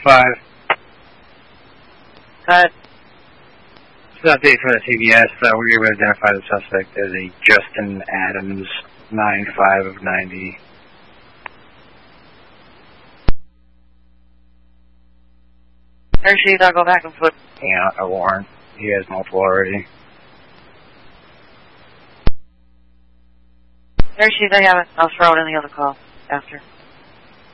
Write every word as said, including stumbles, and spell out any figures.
five. Cut. This is an update for the C B S. Uh, we were able to identify the suspect as a Justin Adams, nine five of ninety. Hershey, I'll go back and put... Yeah, a warrant. He has multiple already. Hershey, I have it. I'll throw it in the other call after.